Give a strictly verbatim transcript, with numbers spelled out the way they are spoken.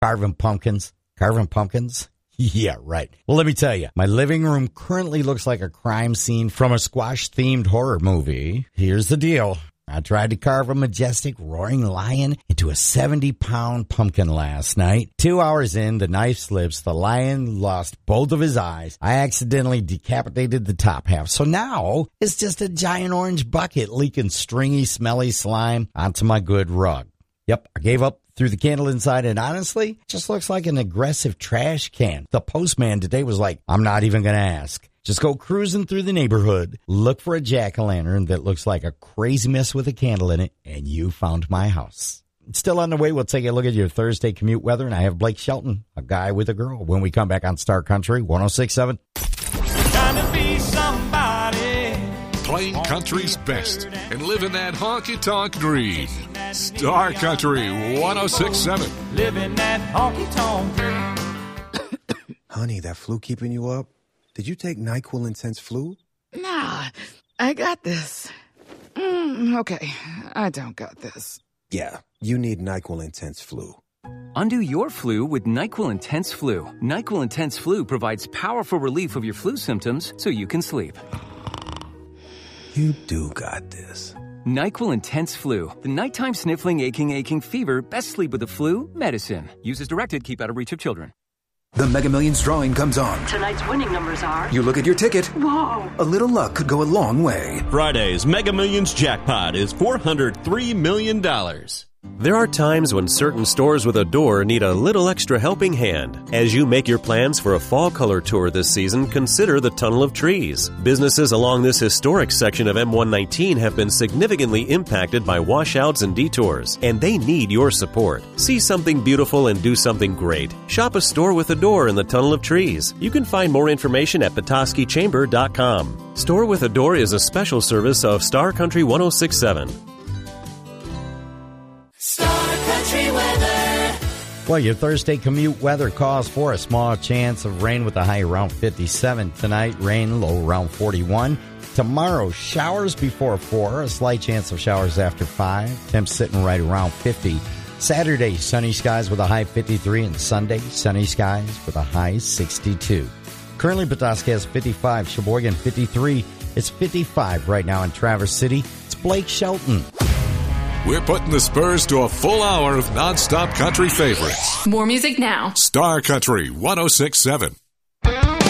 Carving pumpkins. Carving pumpkins? Yeah, right. Well, let me tell you, my living room currently looks like a crime scene from a squash-themed horror movie. Here's the deal. I tried to carve a majestic roaring lion into a seventy-pound pumpkin last night. Two hours in, the knife slips. The lion lost both of his eyes. I accidentally decapitated the top half. So now it's just a giant orange bucket leaking stringy, smelly slime onto my good rug. Yep, I gave up through the candle inside, and honestly, it just looks like an aggressive trash can. The postman today was like, I'm not even going to ask. Just go cruising through the neighborhood, look for a jack-o'-lantern that looks like a crazy mess with a candle in it, and you found my house. Still on the way, we'll take a look at your Thursday commute weather, and I have Blake Shelton, a guy with a girl, when we come back on Star Country one oh six point seven. Trying to be somebody. Playing country's best and living that honky-tonk dream. Star Country one oh six point seven. Living that honky-tonk dream. Honey, that flu keeping you up? Did you take NyQuil Intense Flu? Nah, I got this. Mm, okay, I don't got this. Yeah, you need NyQuil Intense Flu. Undo your flu with NyQuil Intense Flu. NyQuil Intense Flu provides powerful relief of your flu symptoms so you can sleep. You do got this. NyQuil Intense Flu. The nighttime sniffling, aching, aching fever. Best sleep with the flu medicine. Use as directed. Keep out of reach of children. The Mega Millions drawing comes on. Tonight's winning numbers are... You look at your ticket. Whoa! A little luck could go a long way. Friday's Mega Millions jackpot is four hundred three million dollars. There are times when certain stores with a door need a little extra helping hand. As you make your plans for a fall color tour this season, consider the Tunnel of Trees. Businesses along this historic section of M one nineteen have been significantly impacted by washouts and detours, and they need your support. See something beautiful and do something great. Shop a store with a door in the Tunnel of Trees. You can find more information at petoskey chamber dot com. Store with a Door is a special service of Star Country one oh six point seven. Star Country weather. Well, your Thursday commute weather calls for a small chance of rain with a high around fifty-seven. Tonight, rain low around forty-one. Tomorrow, showers before four, a slight chance of showers after five. Temps sitting right around fifty. Saturday, sunny skies with a high fifty-three, and Sunday, sunny skies with a high sixty-two. Currently, Petoskey has fifty-five, Sheboygan fifty-three. It's fifty-five right now in Traverse City. It's Blake Shelton. We're putting the Spurs to a full hour of nonstop country favorites. More music now. Star Country one oh six point seven.